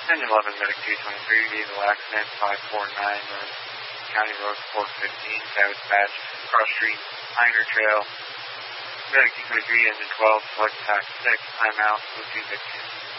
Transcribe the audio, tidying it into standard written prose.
Engine 11, Medic 223, diesel accident, 549 North County Road 415, Savage Patch, Cross Street, Pioneer Trail. Medic 223, Engine 12, select tax 6, timeout, Bluetooth 15.